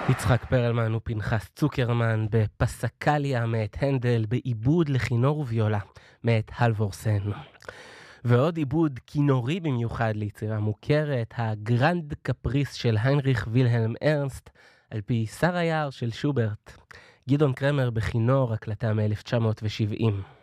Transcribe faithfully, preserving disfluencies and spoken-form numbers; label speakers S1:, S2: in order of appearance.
S1: יצחק פרלמן ופנחס צוקרמן בפסקליה מאת הנדל, בעיבוד לכינור וויולה מאת הלבורסן. ועוד עיבוד כינורי במיוחד ליצירה מוכרת, הגרנד קפריס של היינריך וילהלם ארנסט, על פי שר היער של שוברט. גדעון קרמר בכינור, הקלטה מ-אלף תשע מאות שבעים.